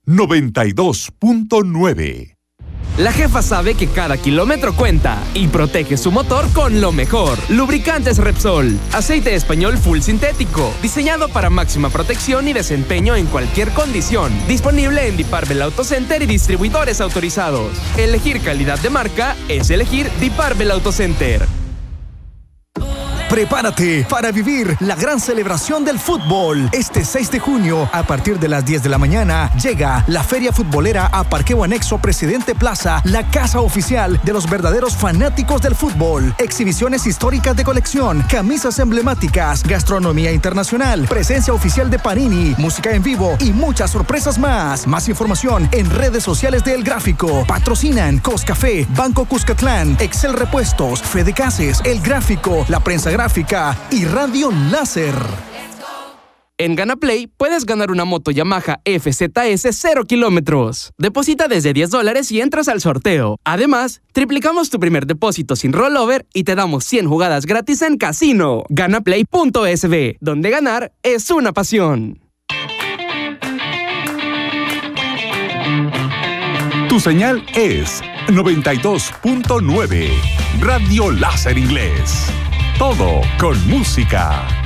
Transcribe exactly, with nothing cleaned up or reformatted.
noventa y dos punto nueve. La jefa sabe que cada kilómetro cuenta y protege su motor con lo mejor. Lubricantes Repsol, aceite español full sintético, diseñado para máxima protección y desempeño en cualquier condición. Disponible en Diparbel Auto Center y distribuidores autorizados. Elegir calidad de marca es elegir Diparbel Auto Center. Prepárate para vivir la gran celebración del fútbol. Este seis de junio, a partir de las diez de la mañana, llega la Feria Futbolera a Parqueo Anexo Presidente Plaza, la casa oficial de los verdaderos fanáticos del fútbol. Exhibiciones históricas de colección, camisas emblemáticas, gastronomía internacional, presencia oficial de Panini, música en vivo y muchas sorpresas más. Más información en redes sociales de El Gráfico. Patrocinan Coscafé, Banco Cuscatlán, Excel Repuestos, Fede Cases, El Gráfico, La Prensa Gráfica y Radio Láser. En GanaPlay puedes ganar una moto Yamaha F Z S cero kilómetros. Deposita desde diez dólares y entras al sorteo. Además, triplicamos tu primer depósito sin rollover y te damos cien jugadas gratis en casino. Ganaplay punto es be, donde ganar es una pasión. Tu señal es noventa y dos punto nueve. Radio Láser Inglés. Todo con música.